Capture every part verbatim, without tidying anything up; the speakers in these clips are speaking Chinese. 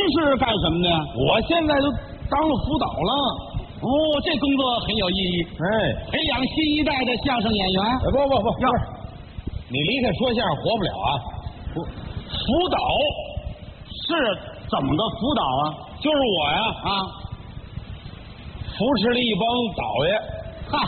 是干什么的呀？ 我现在都当了辅导了。 哦，这工作很有意义。 哎， 培养新一代的相声演员。 不不不，要你离开说相声活不了啊！ 辅辅导是怎么个辅导啊？ 就是我呀啊， 扶持了一帮导爷。 哈，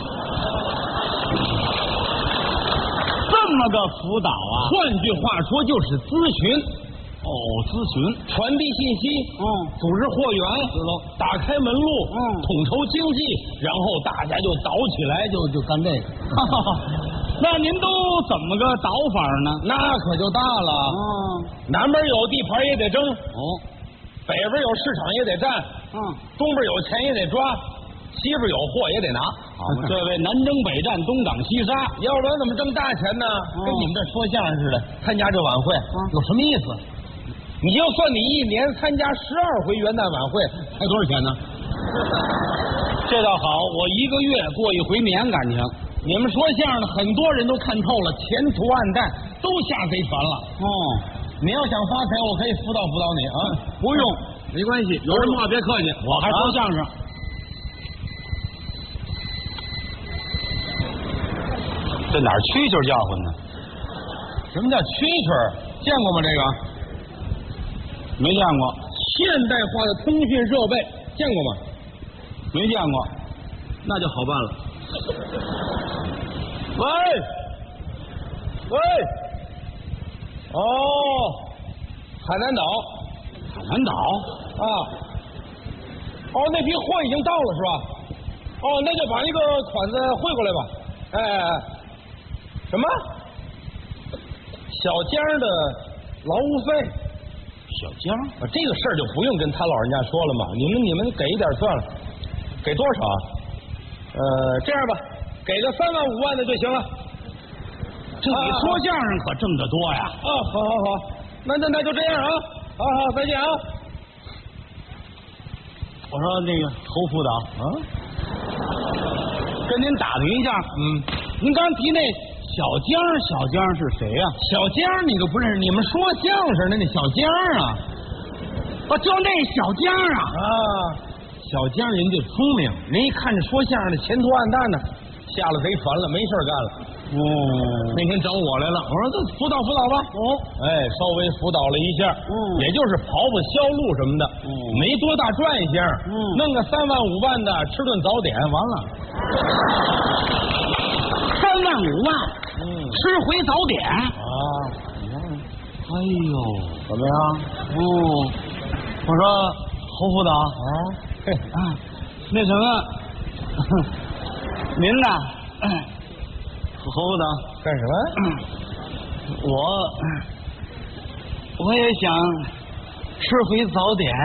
这么个辅导啊？ 换句话说就是咨询。 哦，咨询， 传递信息， 嗯， 组织货源， 知道， 打开门路， 嗯， 统筹经济，然后大家就倒起来，就就干这个。 那您都怎么个倒法呢？ 那可就大了。 嗯， 南边有地盘也得争， 哦， 北边有市场也得占， 嗯， 东边有钱也得抓，西边有货也得拿。 好，这位南征北战，东挡西杀， 要不然怎么挣大钱呢？ 哦、 跟你们这说相声似的，参加这晚会、 嗯、 有什么意思？你就算你一年参加十二回元旦晚会，才多少钱呢？ 这倒好，我一个月过一回年，感情。 你们说相声的很多人都看透了，前途暗淡，都下贼船了。 哦， 你要想发财，我可以辅导辅导你啊。 不用，没关系，有什么话别客气，我还说相声。啊、这哪儿蛐蛐叫唤呢？ 什么叫蛐蛐？见过吗？这个没见过。 现代化的通讯设备见过吗？ 没见过。那就好办了。 喂喂，哦，海南岛， 海南岛啊，哦，那批货已经到了是吧？哦，那就把那个款子汇过来吧。哎哎哎，什么？小江的劳务费？ 小江啊，这个事儿就不用跟他老人家说了嘛。你们你们给一点算了，给多少啊？呃，这样吧，给个三万五万的就行了。 这比说相声可挣得多呀！ 啊，好好好，那那那就这样啊，好好再见啊。 我说那个侯辅导啊， 跟您打听一下， 嗯， 您刚提那小江，小江是谁呀、啊？ 小江你都不认识？你们说相声的那小江啊？ 哦，就那小江啊！ 啊，小江人家聪明，人一看这说相声的前途暗淡呢，下了贼船了，没事干了。 哦， 那天找我来了，我说这辅导辅导吧。 哦， 哎，稍微辅导了一下， 嗯， 也就是跑跑销路什么的， 嗯， 没多大赚相， 嗯， 弄个三万五万的，吃顿早点，完了。 三万五万， 嗯， 吃回早点啊， 哎呦， 怎么样？ 哦，我说侯辅导啊，嘿啊，那什么，您呢？侯辅导干什么？ 我我也想吃回早点。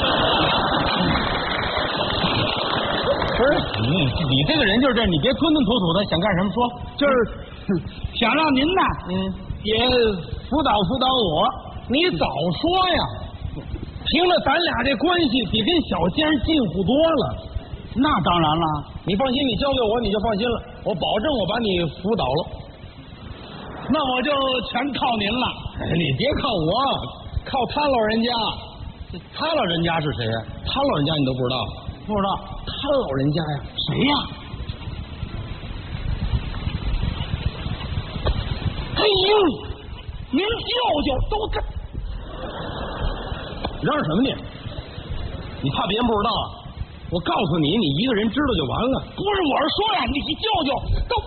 不是你，你这个人就是这，你别吞吞吐吐的，想干什么说， 就是想让您呢， 嗯， 也辅导辅导我。 你早说呀！凭着咱俩这关系，比跟小江近乎多了。 那当然了， 你放心，你交给我，你就放心了，我保证我把你辅导了。 那我就全靠您了。 哎，你别靠我，靠他老人家。他老人家是谁呀？他老人家你都不知道？ 不知道。 他老人家呀？ 谁呀？哎呦，您舅舅都这嚷什么你？你怕别人不知道啊？我告诉你，你一个人知道就完了。 不是，我是说呀，你舅舅都……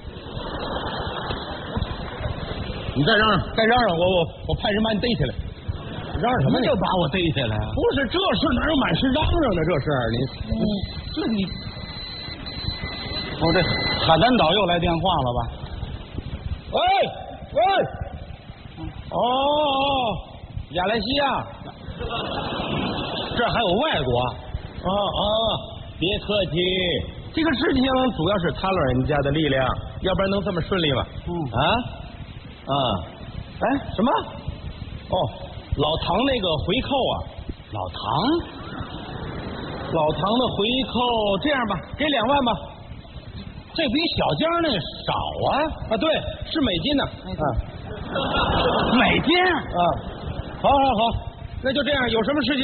你再嚷嚷，再嚷嚷，我我我派人把你逮起来。嚷嚷什么？ 你就把我逮起来？ 不是，这事哪有满是嚷嚷的？这事你， 嗯，这你，我这海南岛又来电话了吧？ 喂喂，哦哦，亚来西亚，这还有外国啊？哦哦，别客气，这个事情主要是他老人家的力量，要不然能这么顺利吗？ 嗯啊啊，哎，什么？哦。老唐那个回扣啊， 老唐， 老唐的回扣，这样吧，给两万吧，这比小江那少啊啊，对，是美金呢，啊， 美金啊，好好好，那就这样，有什么事情